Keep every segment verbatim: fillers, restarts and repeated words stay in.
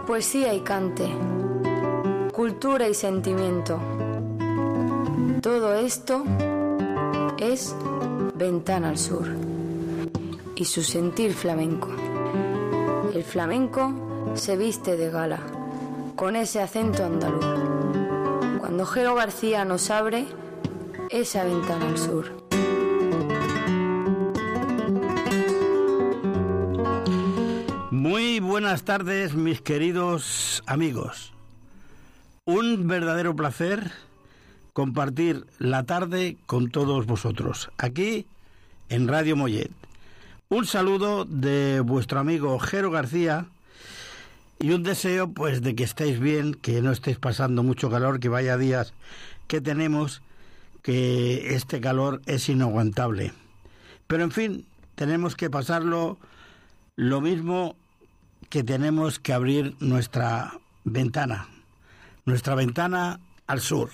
Poesía y cante, cultura y sentimiento. Todo esto es Ventana al Sur y su sentir flamenco. El flamenco se viste de gala, con ese acento andaluz. Cuando Jero García nos abre esa ventana al sur. Muy buenas tardes, mis queridos amigos. Un verdadero placer compartir la tarde con todos vosotros, aquí en Radio Mollet. Un saludo de vuestro amigo Jero García y un deseo pues de que estéis bien, que no estéis pasando mucho calor, que vaya días que tenemos, que este calor es inaguantable. Pero en fin, tenemos que pasarlo lo mismo que tenemos que abrir nuestra ventana, nuestra ventana al sur.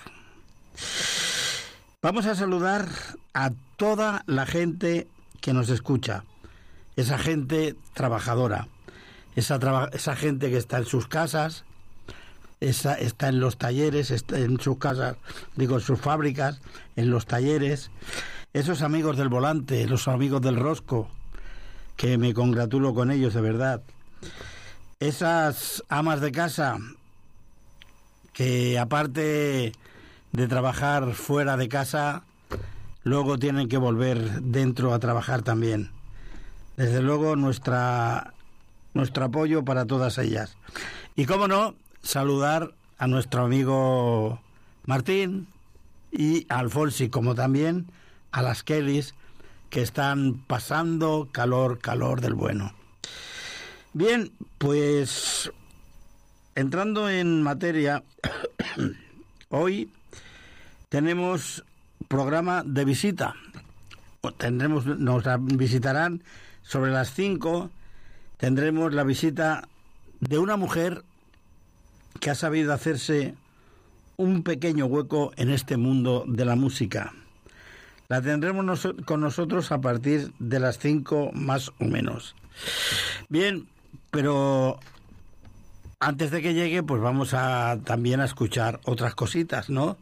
Vamos a saludar a toda la gente que nos escucha, esa gente trabajadora, esa, traba, esa gente que está en sus casas, esa, está en los talleres, está en sus casas, digo, en sus fábricas, en los talleres, esos amigos del volante, los amigos del rosco, que me congratulo con ellos de verdad. Esas amas de casa que aparte de trabajar fuera de casa, luego tienen que volver dentro a trabajar también. Desde luego nuestra nuestro apoyo para todas ellas. Y cómo no, saludar a nuestro amigo Martín y a Alfonsi, como también a las Kellys, que están pasando calor, calor del bueno. Bien, pues entrando en materia, hoy tenemos programa de visita. Tendremos, nos visitarán sobre las cinco, tendremos la visita de una mujer que ha sabido hacerse un pequeño hueco en este mundo de la música. La tendremos nos- con nosotros a partir de las cinco más o menos. Bien, pero antes de que llegue, pues vamos a también a escuchar otras cositas, ¿no?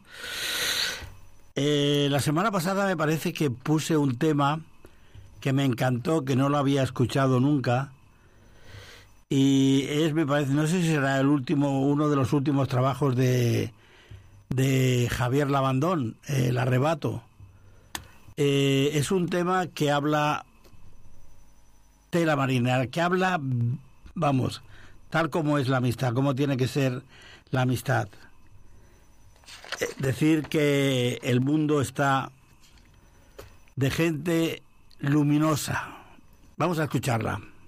Eh, la semana pasada me parece que puse un tema que me encantó, que no lo había escuchado nunca, y es, me parece, no sé si será el último, uno de los últimos trabajos de de Javier Labandón, eh, El Arrebato. Eh, es un tema que habla tela marinera, que habla, vamos, tal como es la amistad, cómo tiene que ser la amistad. Eh, decir que el mundo está de gente luminosa. Vamos a escucharla.